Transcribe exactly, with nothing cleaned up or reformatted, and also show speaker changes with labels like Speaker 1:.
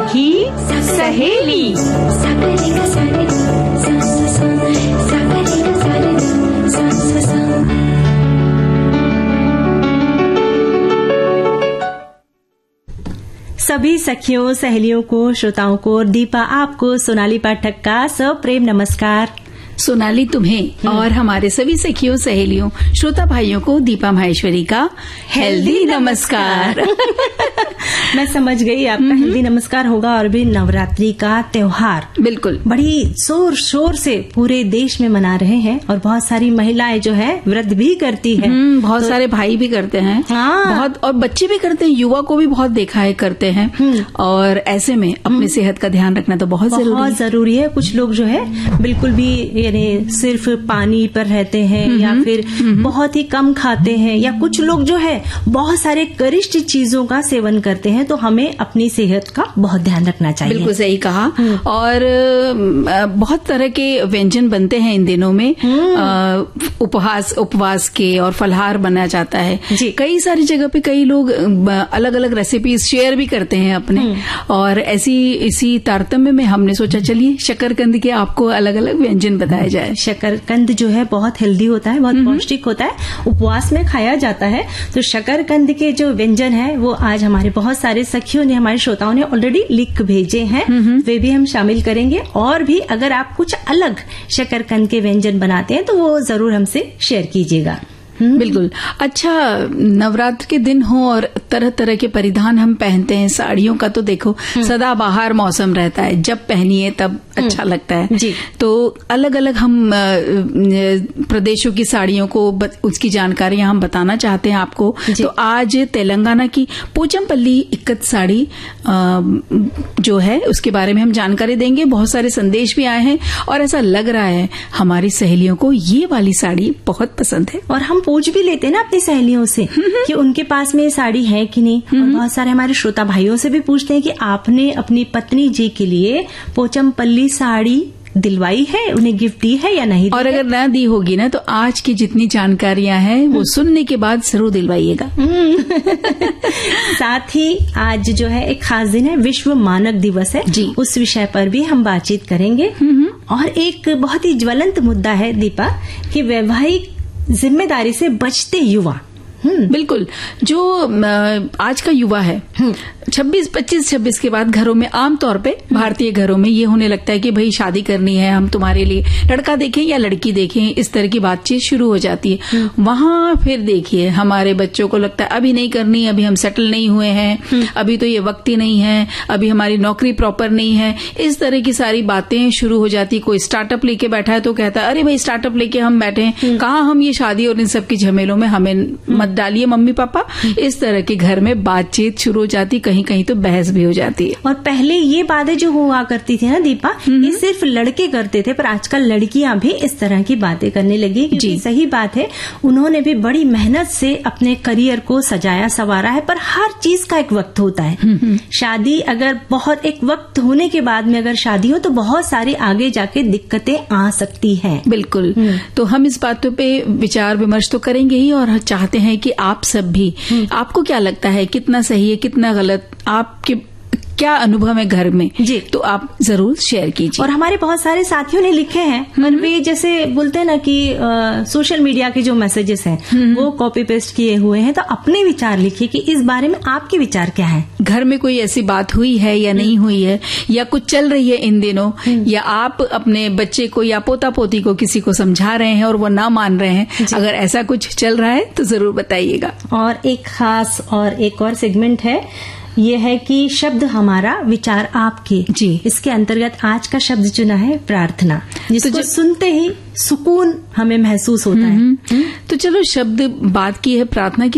Speaker 1: सखी सहेली। सभी सखियों सहेलियों को, श्रोताओं को, दीपा आपको, सोनाली पाठक का सप्रेम नमस्कार।
Speaker 2: सोनाली तुम्हें और हमारे सभी सखियों सहेलियों श्रोता भाइयों को दीपा माहेश्वरी का हेल्दी नमस्कार।
Speaker 1: मैं समझ गई आपका हेल्दी नमस्कार होगा। और भी नवरात्रि का त्योहार
Speaker 2: बिल्कुल
Speaker 1: बड़ी जोर शोर से पूरे देश में मना रहे हैं और बहुत सारी महिलाएं जो है व्रत भी करती है,
Speaker 2: बहुत तो, सारे भाई भी करते हैं,
Speaker 1: हाँ।
Speaker 2: बहुत, और बच्चे भी करते हैं, युवा को भी बहुत देखा है करते हैं। और ऐसे में अपनी सेहत का ध्यान रखना तो बहुत जरूरी
Speaker 1: बहुत जरूरी है। कुछ लोग जो है बिल्कुल भी यानी सिर्फ पानी पर रहते हैं या फिर बहुत ही कम खाते हैं, या कुछ लोग जो है बहुत सारे गरिष्ठ चीजों का सेवन करते हैं। तो हमें अपनी सेहत का बहुत ध्यान रखना चाहिए।
Speaker 2: बिल्कुल सही कहा। और बहुत तरह के व्यंजन बनते हैं इन दिनों में, उपवास उपवास के और फलहार बना जाता है। कई सारी जगह पे कई लोग अलग अलग रेसिपीज शेयर भी करते हैं अपने, और ऐसी इसी तारतम्य में हमने सोचा चलिए शकरकंद के आपको अलग अलग व्यंजन बताए जाए।
Speaker 1: शकरकंद जो है बहुत हेल्दी होता है, बहुत पौष्टिक होता है, उपवास में खाया जाता है। तो शकरकंद के जो व्यंजन है वो आज हमारे बहुत सारे सखियों ने, हमारे श्रोताओं ने ऑलरेडी लिख भेजे हैं, वे भी हम शामिल करेंगे। और भी अगर आप कुछ अलग शकरकंद के व्यंजन बनाते हैं तो वो जरूर हमसे शेयर कीजिएगा।
Speaker 2: बिल्कुल। अच्छा, नवरात्र के दिन हो और तरह तरह के परिधान हम पहनते हैं। साड़ियों का तो देखो सदा बाहर मौसम रहता है, जब पहनिए तब अच्छा लगता है
Speaker 1: जी।
Speaker 2: तो अलग अलग हम प्रदेशों की साड़ियों को उसकी जानकारी हम बताना चाहते हैं आपको। तो आज तेलंगाना की पोचमपल्ली इक्कत साड़ी जो है उसके बारे में हम जानकारी देंगे। बहुत सारे संदेश भी आए हैं और ऐसा लग रहा है हमारी सहेलियों को ये वाली साड़ी बहुत पसंद है।
Speaker 1: और हम पूछ भी लेते हैं ना अपनी सहेलियों से कि उनके पास में ये साड़ी है कि नहीं। और बहुत सारे हमारे श्रोता भाइयों से भी पूछते हैं कि आपने अपनी पत्नी जी के लिए पोचमपल्ली साड़ी दिलवाई है, उन्हें गिफ्ट दी है या नहीं।
Speaker 2: और अगर ना दी होगी ना तो आज की जितनी जानकारियां हैं वो सुनने के बाद जरूर दिलवाइएगा।
Speaker 1: साथ ही आज जो है एक खास दिन है, विश्व मानक दिवस है जी। उस विषय पर भी हम बातचीत करेंगे। और एक बहुत ही ज्वलंत मुद्दा है दीपा कि वैवाहिक जिम्मेदारी से बचते युवा।
Speaker 2: बिल्कुल, जो आज का युवा है छब्बीस पच्चीस छब्बीस के बाद घरों में आमतौर पे भारतीय घरों में ये होने लगता है कि भाई शादी करनी है, हम तुम्हारे लिए लड़का देखें या लड़की देखें, इस तरह की बातचीत शुरू हो जाती है। वहां फिर देखिए हमारे बच्चों को लगता है अभी नहीं करनी, अभी हम सेटल नहीं हुए हैं, अभी तो ये वक्त ही नहीं है, अभी हमारी नौकरी प्रॉपर नहीं है। इस तरह की सारी बातें शुरू हो जाती। कोई स्टार्टअप लेके बैठा है तो कहता है अरे भाई स्टार्टअप लेके हम बैठे हैं, कहाँ हम ये शादी और इन सब की झमेलों में हमें मत डालिए मम्मी पापा। इस तरह के घर में बातचीत शुरू हो जाती, कहीं कहीं तो बहस भी हो जाती है।
Speaker 1: और पहले ये बातें जो हुआ करती थी ना दीपा, ये सिर्फ लड़के करते थे, पर आजकल लड़कियां भी इस तरह की बातें करने लगी। क्योंकि सही बात है, उन्होंने भी बड़ी मेहनत से अपने करियर को सजाया संवारा है, पर हर चीज का एक वक्त होता है। शादी अगर बहुत एक वक्त होने के बाद में अगर शादी हो तो बहुत सारी आगे जाके दिक्कतें आ सकती हैं।
Speaker 2: बिल्कुल। तो हम इस बातों पे विचार विमर्श तो करेंगे ही, और चाहते हैं कि आप सब भी, आपको क्या लगता है कितना सही है कितना गलत, आपके क्या अनुभव है घर में जी, तो आप जरूर शेयर कीजिए।
Speaker 1: और हमारे बहुत सारे साथियों ने लिखे हैं, और वे जैसे बोलते हैं ना कि आ, सोशल मीडिया के जो मैसेजेस हैं वो कॉपी पेस्ट किए हुए हैं। तो अपने विचार लिखिए कि इस बारे में आपके विचार क्या है।
Speaker 2: घर में कोई ऐसी बात हुई है या नहीं हुई है, या कुछ चल रही है इन दिनों, या आप अपने बच्चे को या पोता पोती को किसी को समझा रहे हैं और वो ना मान रहे हैं, अगर ऐसा कुछ चल रहा है तो जरूर बताइएगा। और
Speaker 1: एक खास और एक और सेगमेंट है, ये है कि शब्द हमारा विचार आपके जी। इसके अंतर्गत आज का शब्द चुना है प्रार्थना, जिसको तो सुनते ही सुकून हमें महसूस होता है।
Speaker 2: तो चलो शब्द बात की है प्रार्थना की,